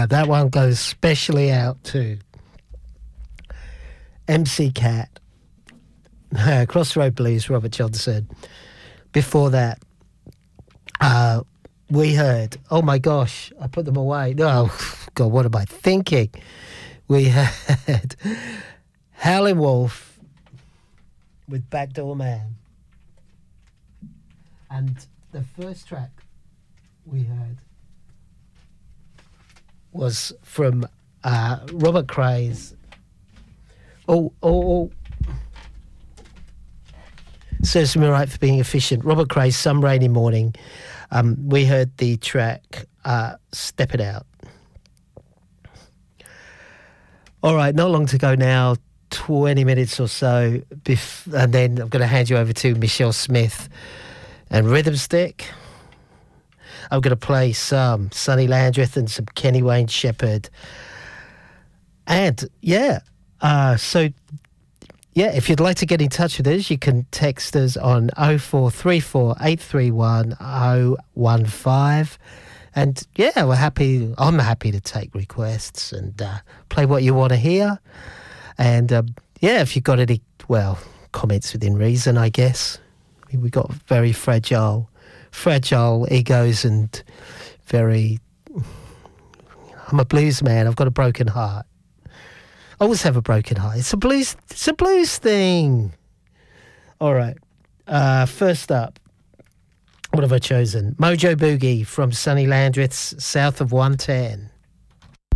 That one goes specially out to MC Cat, Crossroad Blues, Robert Johnson. Before that, we heard, oh my gosh, I put them away. No, God, what am I thinking? We had Howlin' Wolf with Backdoor Man. And the first track we heard was from Robert Crais. Serves me right for being efficient. Robert Crais, Some Rainy Morning. We heard the track Step It Out. All right, not long to go now, 20 minutes or so, and then I'm going to hand you over to Michelle Smith and Rhythm Stick. I'm going to play some Sonny Landreth and some Kenny Wayne Shepherd. And, if you'd like to get in touch with us, you can text us on 0434 831 015. And, I'm happy to take requests and play what you want to hear. And, if you've got any, comments within reason, I guess. We've got very fragile egos and I'm a blues man. I've got a broken heart. I always have a broken heart. It's a blues thing. All right. First up, what have I chosen? Mojo Boogie from Sonny Landreth's South of 110.